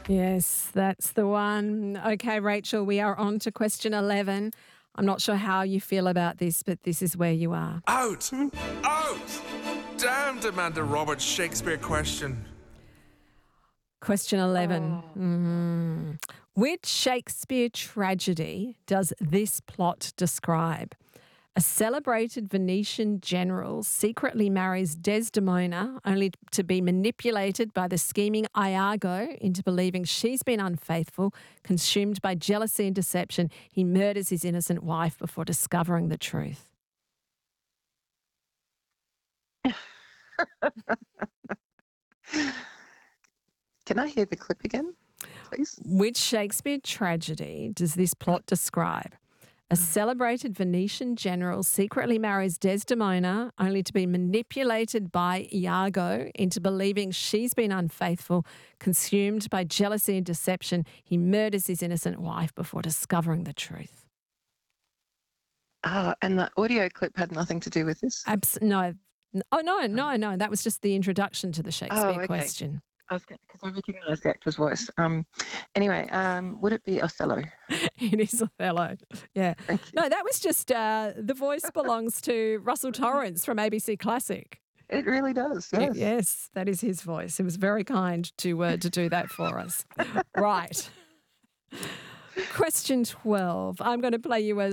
Yes, that's the one. Okay, Rachel, we are on to question 11. I'm not sure how you feel about this, but this is where you are. Out! Out! Damned Amanda Roberts Shakespeare question. Question 11. Oh. Which Shakespeare tragedy does this plot describe? A celebrated Venetian general secretly marries Desdemona only to be manipulated by the scheming Iago into believing she's been unfaithful. Consumed by jealousy and deception, he murders his innocent wife before discovering the truth. Can I hear the clip again, please? Which Shakespeare tragedy does this plot describe? A celebrated Venetian general secretly marries Desdemona only to be manipulated by Iago into believing she's been unfaithful. Consumed by jealousy and deception, he murders his innocent wife before discovering the truth. And the audio clip had nothing to do with this? No. Oh, no. That was just the introduction to the Shakespeare okay. question. Because I recognised the actor's voice. Anyway, would it be Othello? It is Othello. Yeah. Thank you. No, that was just the voice belongs to Russell Torrance from ABC Classic. It really does, yes. Yes, that is his voice. He was very kind to do that for us. Right. Question 12. I'm going to play you a